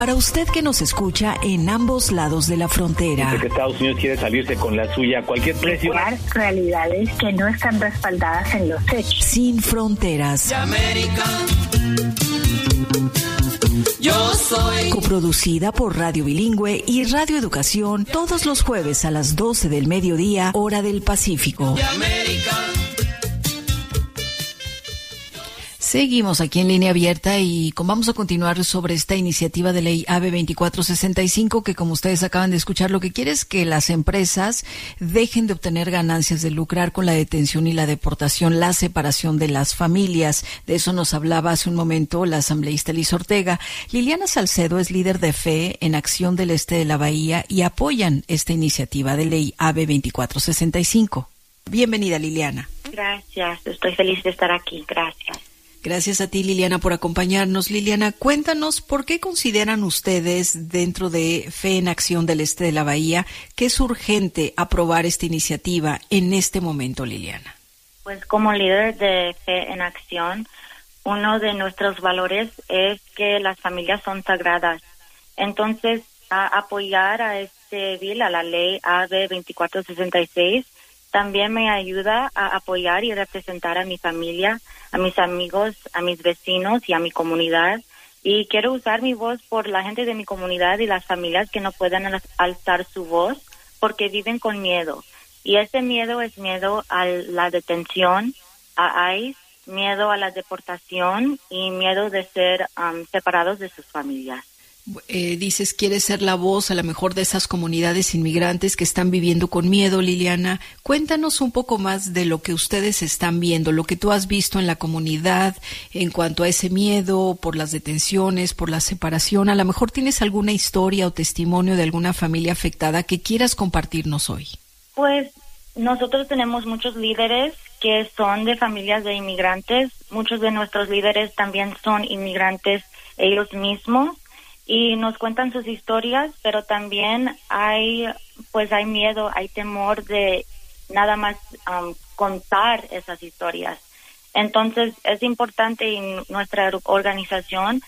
Para usted que nos escucha en ambos lados de la frontera. Que Estados Unidos quiere salirse con la suya a cualquier precio. Realidades que no están respaldadas en los hechos. Sin fronteras. De América, yo soy. Coproducida por Radio Bilingüe y Radio Educación todos los jueves a las 12 del mediodía, hora del Pacífico. De América. Seguimos aquí en Línea Abierta y vamos a continuar sobre esta iniciativa de ley AB 2465 que, como ustedes acaban de escuchar, lo que quiere es que las empresas dejen de obtener ganancias, de lucrar con la detención y la deportación, la separación de las familias. De eso nos hablaba hace un momento la asambleísta Liz Ortega. Liliana Salcedo es líder de Fe en Acción del Este de la Bahía y apoyan esta iniciativa de ley AB 2465. Bienvenida, Liliana. Gracias, estoy feliz de estar aquí. Gracias. Gracias a ti, Liliana, por acompañarnos. Liliana, cuéntanos por qué consideran ustedes, dentro de Fe en Acción del Este de la Bahía, que es urgente aprobar esta iniciativa en este momento, Liliana. Pues como líder de Fe en Acción, uno de nuestros valores es que las familias son sagradas. Entonces, apoyar a este bill, a la ley AB 2466, también me ayuda a apoyar y representar a mi familia, a mis amigos, a mis vecinos y a mi comunidad. Y quiero usar mi voz por la gente de mi comunidad y las familias que no pueden alzar su voz porque viven con miedo. Y ese miedo es miedo a la detención, a ICE, miedo a la deportación y miedo de ser separados de sus familias. Dices, quieres ser la voz a lo mejor de esas comunidades inmigrantes que están viviendo con miedo, Liliana. Cuéntanos un poco más de lo que ustedes están viendo, lo que tú has visto en la comunidad en cuanto a ese miedo por las detenciones, por la separación. A lo mejor tienes alguna historia o testimonio de alguna familia afectada que quieras compartirnos hoy. Pues nosotros tenemos muchos líderes que son de familias de inmigrantes. Muchos de nuestros líderes también son inmigrantes ellos mismos. Y nos cuentan sus historias, pero también hay miedo, hay temor de nada más contar esas historias. Entonces es importante, y nuestra organización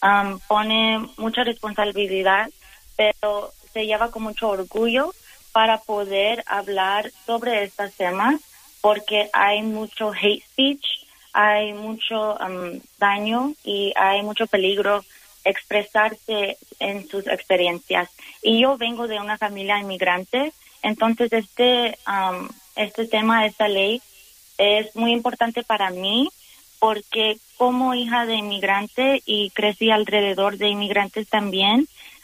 pone mucha responsabilidad, pero se lleva con mucho orgullo para poder hablar sobre estos temas, porque hay mucho hate speech, hay mucho daño y hay mucho peligro expresarse en sus experiencias. Y yo vengo de una familia inmigrante, entonces este tema, esta ley, es muy importante para mí, porque como hija de inmigrante y crecí alrededor de inmigrantes también,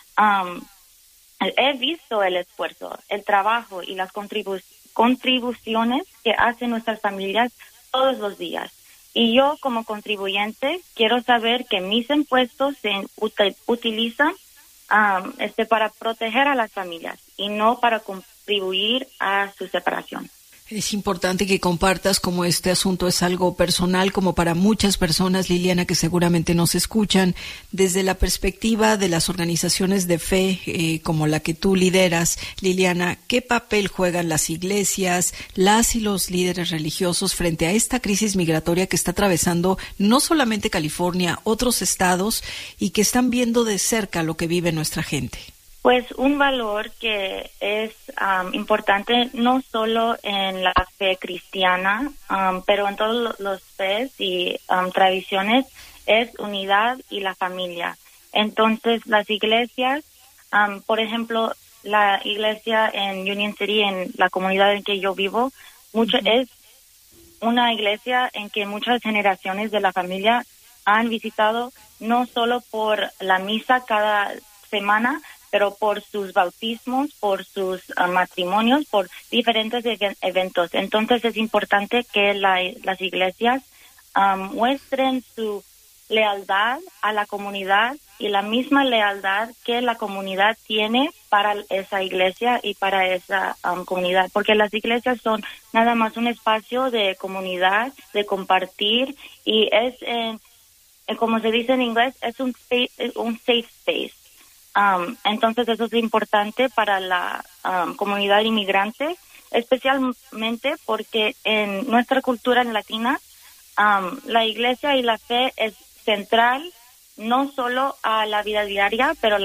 he visto el esfuerzo, el trabajo y las contribuciones que hacen nuestras familias todos los días. Y yo, como contribuyente, quiero saber que mis impuestos se utilizan para proteger a las familias y no para contribuir a su separación. Es importante que compartas como este asunto es algo personal, como para muchas personas, Liliana, que seguramente nos escuchan, desde la perspectiva de las organizaciones de fe, como la que tú lideras, Liliana. ¿Qué papel juegan las iglesias, las y los líderes religiosos frente a esta crisis migratoria que está atravesando no solamente California, otros estados, y que están viendo de cerca lo que vive nuestra gente? Pues un valor que es importante no solo en la fe cristiana, pero en todos los fes y tradiciones, es unidad y la familia. Entonces las iglesias, por ejemplo, la iglesia en Union City, en la comunidad en que yo vivo, es una iglesia en que muchas generaciones de la familia han visitado, no solo por la misa cada semana, pero por sus bautismos, por sus matrimonios, por diferentes eventos. Entonces es importante que las iglesias muestren su lealtad a la comunidad y la misma lealtad que la comunidad tiene para esa iglesia y para esa comunidad, porque las iglesias son nada más un espacio de comunidad, de compartir, y es, como se dice en inglés, es un safe space. Entonces eso es importante para la comunidad inmigrante, especialmente porque en nuestra cultura latina la iglesia y la fe es central no solo a la vida diaria, pero